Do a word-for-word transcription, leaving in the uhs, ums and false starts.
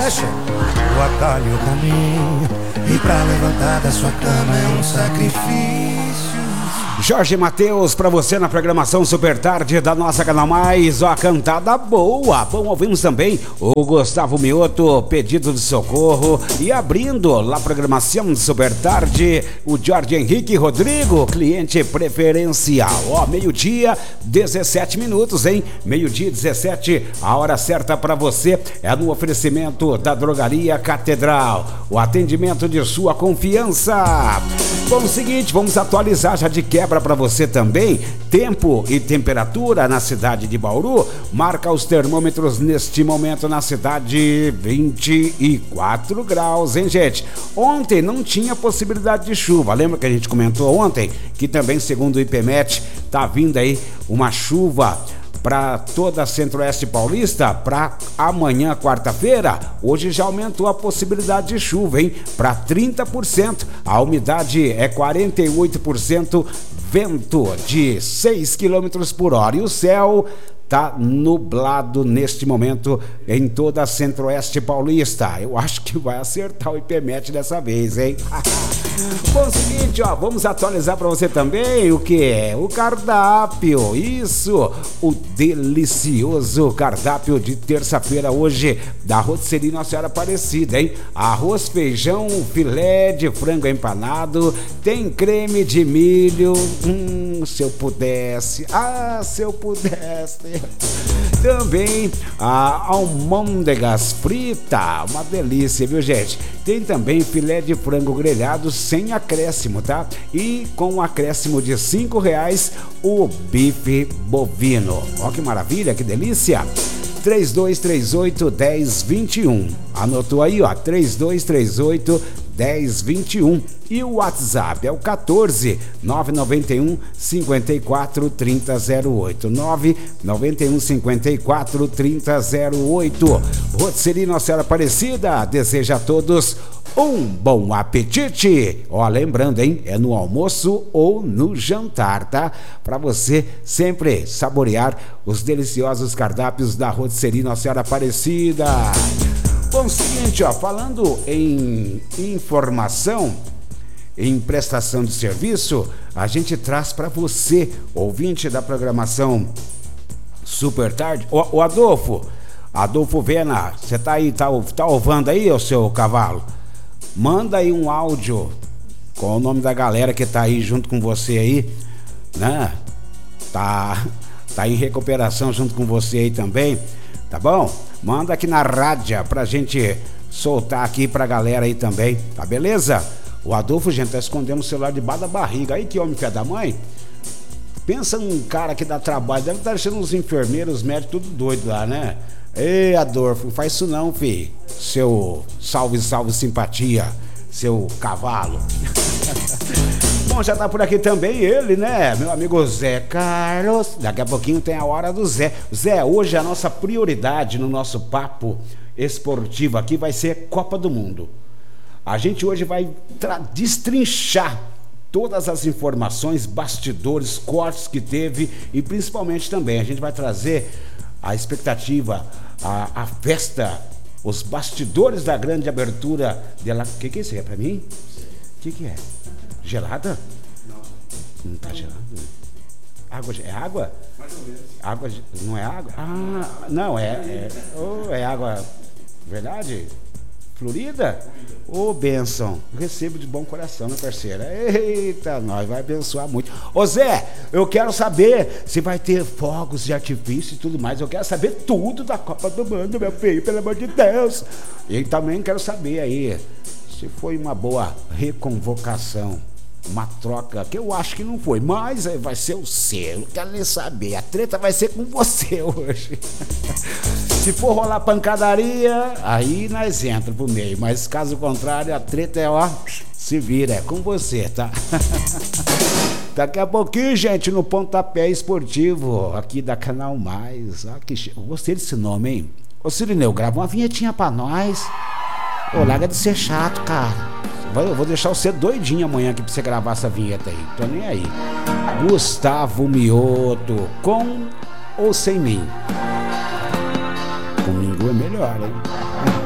Mexe. O atalho o caminho, e pra levantar da sua cama é um sacrifício. Jorge Mateus, pra você na programação Super Tarde da nossa Canal Mais, ó, cantada boa. Bom, ouvimos também o Gustavo Mioto, Pedido de Socorro, e abrindo lá a programação Super Tarde, o Jorge Henrique Rodrigo, Cliente Preferencial. Ó, meio-dia, dezessete minutos, hein? Meio-dia, dezessete, a hora certa pra você é no oferecimento da Drogaria Catedral, o atendimento de sua confiança. Bom, o seguinte, vamos atualizar já de quebra para você também. Tempo e temperatura na cidade de Bauru. Marca os termômetros neste momento na cidade vinte e quatro graus, hein, gente? Ontem não tinha possibilidade de chuva. Lembra que a gente comentou ontem que também, segundo o IPMET, tá vindo aí uma chuva para toda a Centro-Oeste Paulista para amanhã, quarta-feira. Hoje já aumentou a possibilidade de chuva, hein? Para trinta por cento. A umidade é quarenta e oito por cento. Vento de seis quilômetros por hora. E o céu tá nublado neste momento em toda a Centro-Oeste Paulista. Eu acho que vai acertar o IPMET dessa vez, hein? Bom, é o seguinte, ó, vamos atualizar para você também o que é o cardápio. Isso, o delicioso cardápio de terça-feira hoje da Rotisserie Nossa Senhora Aparecida, hein? Arroz, feijão, filé de frango empanado, tem creme de milho. Hum, se eu pudesse, ah, se eu pudesse. Também a almôndegas frita, uma delícia, viu, gente? Tem também filé de frango grelhado sem acréscimo, tá? E com um acréscimo de cinco reais o bife bovino. Ó que maravilha, que delícia! três dois três oito, um zero dois um. Anotou aí, ó, três dois três oito, um zero dois um. E o WhatsApp é o quatorze, nove nove um, cinco quatro, três zero zero oito. nove nove um, cinco quatro, três zero zero oito. Rotisserie Nossa Senhora Aparecida deseja a todos um bom apetite. Ó, lembrando, hein? É no almoço ou no jantar, tá? Para você sempre saborear os deliciosos cardápios da Rotisserie Nossa Senhora Aparecida. Bom, seguinte, ó, falando em informação, em prestação de serviço, a gente traz para você, ouvinte da programação Super Tarde, o, o Adolfo, Adolfo Vena, você tá aí, tá, tá ouvindo aí, o seu cavalo? Manda aí um áudio com o nome da galera que tá aí junto com você aí, né? Tá, tá em recuperação junto com você aí também, tá bom? Manda aqui na rádio pra gente soltar aqui pra galera aí também, tá beleza? O Adolfo, gente, tá escondendo o celular debaixo da barriga. Aí que homem fé da mãe. Pensa num cara que dá trabalho, deve estar deixando uns enfermeiros, os médicos, tudo doido lá, né? Ei, Adolfo, não faz isso não, filho. Seu salve, salve simpatia, seu cavalo. Bom, já tá por aqui também ele, né? Meu amigo Zé Carlos. Daqui a pouquinho tem a hora do Zé. Zé, hoje a nossa prioridade no nosso papo esportivo aqui vai ser Copa do Mundo. A gente hoje vai destrinchar todas as informações, bastidores, cortes que teve e principalmente também a gente vai trazer a expectativa, a, a festa, os bastidores da grande abertura dela. O que que é isso aí? É pra mim? O que que é? Gelada? Não. Não tá gelada? Água, é água? Mais ou menos. Água, não é água? Ah, não, é, é, oh, é água, verdade? Florida? Ô, oh, bênção, recebo de bom coração, minha parceira. Eita, nós vai abençoar muito. Ô Zé, eu quero saber se vai ter fogos de artifício e tudo mais. Eu quero saber tudo da Copa do Mundo, meu filho, pelo amor de Deus. E também quero saber aí se foi uma boa reconvocação, uma troca, que eu acho que não foi, mas vai ser o seu, não quero nem saber. A treta vai ser com você hoje. Se for rolar pancadaria, aí nós entramos pro meio, mas caso contrário, a treta é, ó, se vira, é com você, tá? Daqui a pouquinho, gente, no Pontapé Esportivo, aqui da Canal Mais. Ah, que che... Gostei desse nome, hein? Ô Cirineu, grava uma vinhetinha pra nós. Ô, larga de ser chato, cara. Eu vou deixar você doidinho amanhã aqui pra você gravar essa vinheta aí. Tô nem aí. Gustavo Mioto, com ou sem mim? Comigo é melhor, hein?